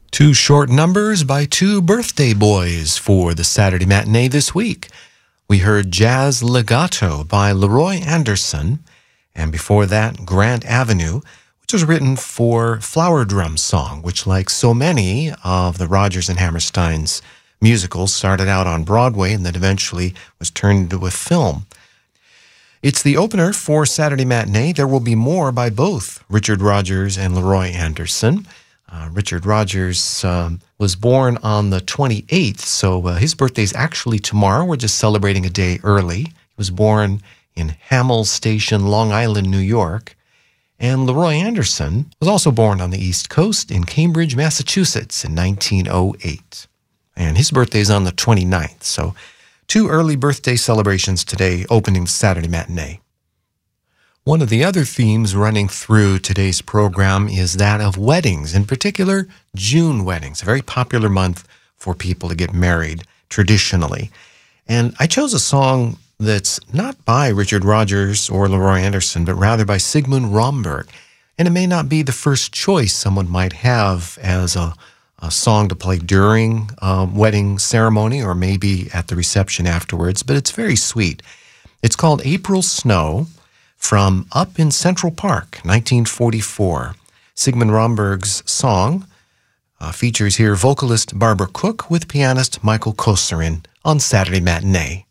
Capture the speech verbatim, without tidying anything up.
Two short numbers by two birthday boys for the Saturday matinee this week. We heard Jazz Legato by Leroy Anderson, and before that, Grant Avenue, which was written for Flower Drum Song, which, like so many of the Rodgers and Hammerstein's musicals, started out on Broadway and then eventually was turned into a film. It's the opener for Saturday Matinee. There will be more by both Richard Rodgers and Leroy Anderson. Uh, Richard Rodgers um, was born on the twenty-eighth, so uh, his birthday's actually tomorrow. We're just celebrating a day early. He was born in Hamel Station, Long Island, New York. And Leroy Anderson was also born on the East Coast in Cambridge, Massachusetts in nineteen oh eight. And his birthday's on the twenty-ninth, so two early birthday celebrations today, opening Saturday Matinee. One of the other themes running through today's program is that of weddings, in particular June weddings, a very popular month for people to get married traditionally. And I chose a song that's not by Richard Rodgers or Leroy Anderson, but rather by Sigmund Romberg. And it may not be the first choice someone might have as a, a song to play during a wedding ceremony or maybe at the reception afterwards, but it's very sweet. It's called April Snow, from Up in Central Park, nineteen forty-four. Sigmund Romberg's song uh, features here vocalist Barbara Cook with pianist Michael Kosarin on Saturday Matinee.